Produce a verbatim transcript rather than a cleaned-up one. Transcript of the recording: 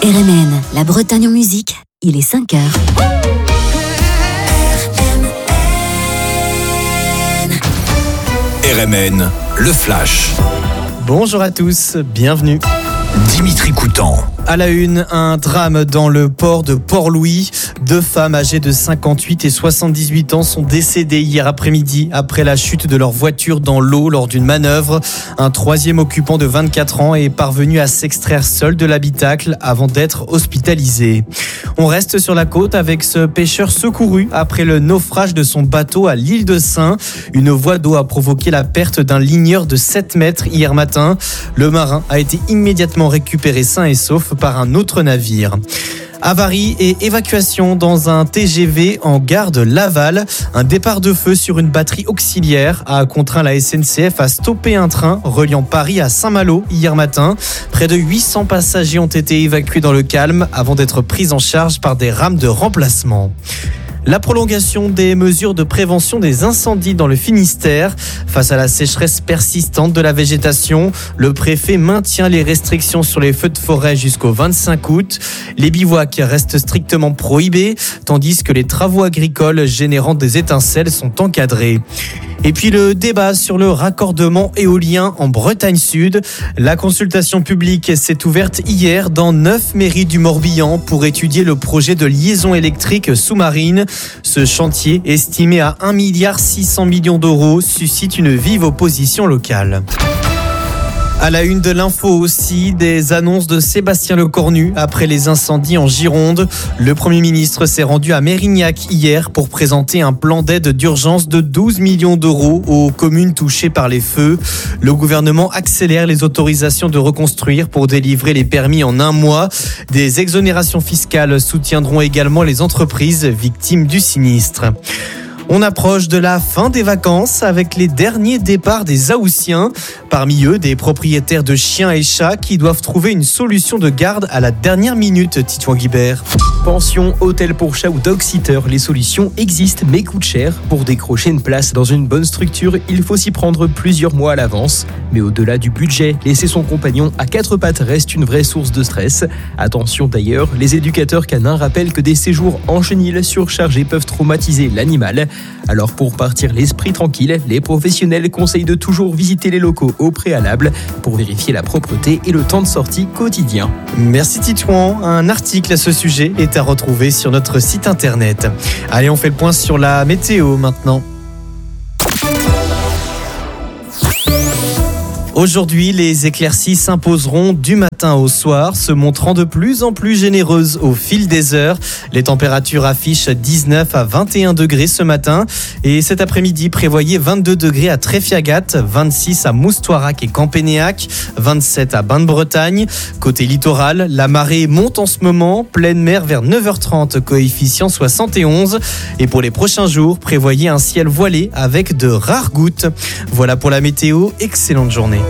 R M N, la Bretagne en musique, il est cinq heures. R M N, le Flash. Bonjour à tous, bienvenue. Dimitri Coutan. À la une, un drame dans le port de Port-Louis. Deux femmes âgées de cinquante-huit et soixante-dix-huit ans sont décédées hier après-midi après la chute de leur voiture dans l'eau lors d'une manœuvre. Un troisième occupant de vingt-quatre ans est parvenu à s'extraire seul de l'habitacle avant d'être hospitalisé. On reste sur la côte avec ce pêcheur secouru après le naufrage de son bateau à l'île de Sein. Une voie d'eau a provoqué la perte d'un ligneur de sept mètres hier matin. Le marin a été immédiatement récupéré sain et sauf par un autre navire. Avarie et évacuation dans un T G V en gare de Laval. Un départ de feu sur une batterie auxiliaire a contraint la S N C F à stopper un train reliant Paris à Saint-Malo hier matin. Près de huit cents passagers ont été évacués dans le calme avant d'être pris en charge par des rames de remplacement. La prolongation des mesures de prévention des incendies dans le Finistère. Face à la sécheresse persistante de la végétation, le préfet maintient les restrictions sur les feux de forêt jusqu'au vingt-cinq août. Les bivouacs restent strictement prohibés, tandis que les travaux agricoles générant des étincelles sont encadrés. Et puis le débat sur le raccordement éolien en Bretagne Sud. La consultation publique s'est ouverte hier dans neuf mairies du Morbihan pour étudier le projet de liaison électrique sous-marine. Ce chantier, estimé à un virgule six milliard d'euros, suscite une vive opposition locale. À la une de l'info aussi, des annonces de Sébastien Lecornu après les incendies en Gironde. Le Premier ministre s'est rendu à Mérignac hier pour présenter un plan d'aide d'urgence de douze millions d'euros aux communes touchées par les feux. Le gouvernement accélère les autorisations de reconstruire pour délivrer les permis en un mois. Des exonérations fiscales soutiendront également les entreprises victimes du sinistre. On approche de la fin des vacances avec les derniers départs des Haussiens. Parmi eux, des propriétaires de chiens et chats qui doivent trouver une solution de garde à la dernière minute, Titouan Guibert. Pension, hôtel pour chat ou dog-sitter, les solutions existent mais coûtent cher. Pour décrocher une place dans une bonne structure, il faut s'y prendre plusieurs mois à l'avance. Mais au-delà du budget, laisser son compagnon à quatre pattes reste une vraie source de stress. Attention d'ailleurs, les éducateurs canins rappellent que des séjours en chenil surchargés peuvent traumatiser l'animal. Alors pour partir l'esprit tranquille, les professionnels conseillent de toujours visiter les locaux au préalable pour vérifier la propreté et le temps de sortie quotidien. Merci Titouan, un article à ce sujet est à retrouver sur notre site internet. Allez, on fait le point sur la météo maintenant. Aujourd'hui, les éclaircies s'imposeront du matin au soir, se montrant de plus en plus généreuses au fil des heures. Les températures affichent dix-neuf à vingt et un degrés ce matin. Et cet après-midi, prévoyez vingt-deux degrés à Tréfiagat, vingt-six à Moustoirac et Campénéac, vingt-sept à Bain-de-Bretagne. Côté littoral, la marée monte en ce moment, pleine mer vers neuf heures trente, coefficient soixante et onze. Et pour les prochains jours, prévoyez un ciel voilé avec de rares gouttes. Voilà pour la météo, excellente journée.